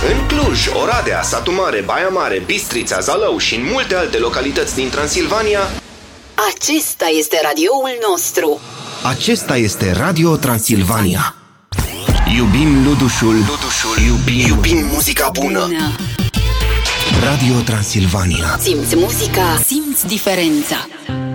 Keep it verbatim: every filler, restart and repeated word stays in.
În Cluj, Oradea, Satu Mare, Baia Mare, Bistrița, Zalău și în multe alte localități din Transilvania, acesta este radioul nostru. Acesta este Radio Transilvania. Iubim Ludușul, Ludușul. Iubim, iubim muzica bună. bună. Radio Transilvania. Simți muzica, simți diferența.